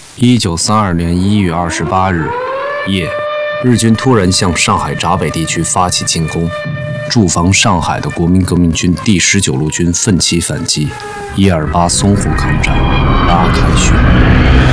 1932年1月28日夜，日军突然向上海闸北地区发起进攻，驻防上海的国民革命军第19路军奋起反击，128淞沪抗战拉开序幕。